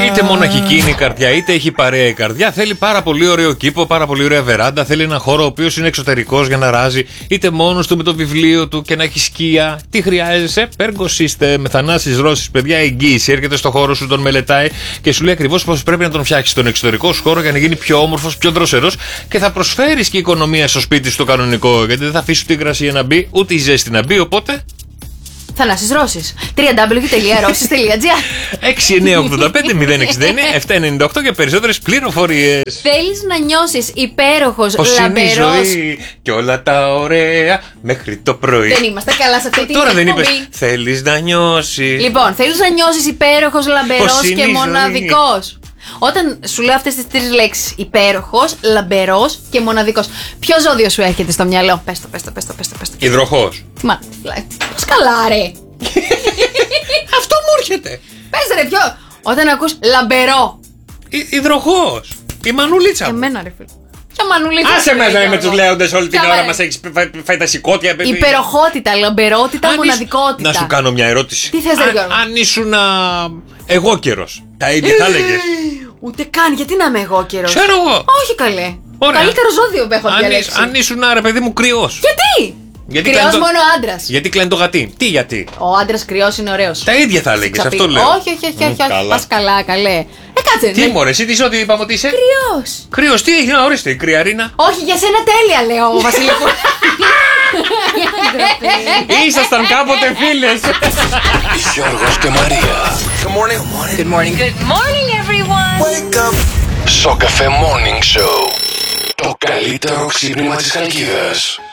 Είτε μοναχική είναι η καρδιά, είτε έχει παρέα η καρδιά. Θέλει πάρα πολύ ωραίο κήπο, πάρα πολύ ωραία βεράντα. Θέλει ένα χώρο ο οποίος είναι εξωτερικός για να ράζει, είτε μόνος του με το βιβλίο του και να έχει σκία. Τι χρειάζεσαι? Pergo System, Θανάσης Ρώστης, παιδιά, εγγύηση. Έρχεται στο χώρο σου, τον μελετάει και σου λέει ακριβώς πώς πρέπει να τον φτιάξει τον εξωτερικό σου χώρο για να γίνει πιο όμορφος, πιο δροσερός και θα προσφέρεις και οικονομία στο σπίτι σου το κανονικό. Γιατί δεν θα αφήσει ούτε υγρασία να μπει, ούτε η ζέστη να μπει, οπότε. Θανάσης Ρώστης. www.rossis.gr 6985-069-798 για περισσότερες πληροφορίες. Θέλεις να νιώσεις υπέροχος, Πως είναι η λαμπερός? ζωή και όλα τα ωραία μέχρι το πρωί. Δεν είμαστε καλά σε αυτή την Τώρα δεν εκπομπή. είπες θέλεις να νιώσεις. Λοιπόν, θέλεις να νιώσεις υπέροχος, λαμπερός Πως είναι και η ζωή. μοναδικός? Όταν σου λέω αυτές τις τρεις λέξεις, υπέροχος, λαμπερός και μοναδικός, ποιο ζώδιο σου έρχεται στο μυαλό? Πες το. Υδροχός. Μα, πώς καλά ρε. Αυτό μου έρχεται. Πες ρε ποιο. Όταν ακούς λαμπερό. Υδροχός. Η Μανουλίτσα. Εμένα ρε φίλε. Ποια Μανουλίτσα. Άσε μέσα με τους λέοντες όλη την Ποια ώρα μα- μας έχεις φάει τα σηκώτια. Υπεροχότητα, λαμπερότητα, μοναδικότητα. Να σου κάνω μια ερώτηση. Τι θες, ρε Γιώργο? Αν ήσουν εγώ καιρος, τα ίδια θα έλεγες? Ούτε καν, γιατί να είμαι εγώ καιρός? Ξέρω εγώ. Όχι καλέ. Ωραία. Καλύτερο ζώδιο που έχω διαλέξει. Αν ήσουν ρε παιδί μου κρυός. Γιατί? Γιατί Κρυός κλαίνει το- μόνο άντρας. Γιατί κλαίνει το γατί. Τι γιατί? Ο άντρας κρυός είναι ωραίος. Τα ίδια θα έλεγες, αυτό λέω. Όχι. Πας καλά, καλέ. Κάτσε. Τι μωρέ, εσύ τι ζώδιο είπαμε ότι είσαι? Κρυός. Κρυός, τι έχει να ορίστε, η κρυαρίνα. Όχι, για σένα τέλεια, λέω, Βασιλικό. Ήσασταν κάποτε φίλες. Γιώργος και Μαρία. Good morning. Good morning. Good morning, everyone. Wake up. Σοκαφέ Morning Show. Το καλύτερο ξύπνημα της Χαλκίδας.